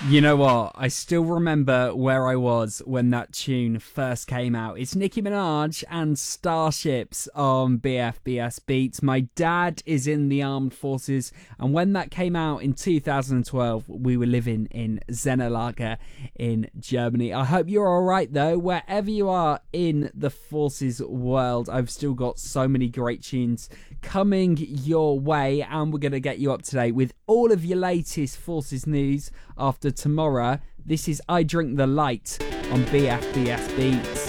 You know what? I still remember where I was when that tune first came out. It's Nicki Minaj and Starships on BFBS Beats. My dad is in the armed forces, and when that came out in 2012, we were living in Zenelager in Germany. I hope you're all right, though, wherever you are in the forces world. I've still got so many great tunes coming your way, and we're going to get you up to date with all of your latest forces news after tomorrow. This is I Drink the Light on BFBS Beats.